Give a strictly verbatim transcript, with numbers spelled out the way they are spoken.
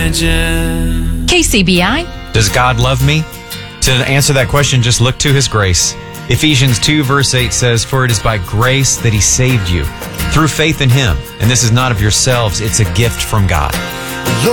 imagine. K C B I. Does God love me? To answer that question, just look to his grace. Ephesians two verse eight says, "For it is by grace that he saved you, through faith in him. And this is not of yourselves, it's a gift from God."